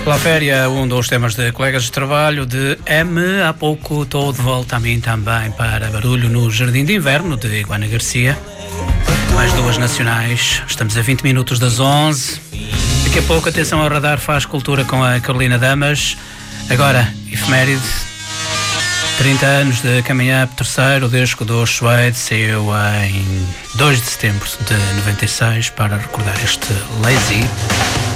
La Féria, um dos temas de colegas de trabalho de M. Há pouco estou de volta a mim também para Barulho no Jardim de Inverno de Iguana Garcia. Mais duas nacionais. Estamos a 20 minutos das 11. Daqui a pouco, atenção ao radar, faz cultura com a Carolina Damas. Agora, efeméride. 30 anos de Coming Up, terceiro disco do Suede, saiu em 2 de setembro de 96 para recordar este Lazy.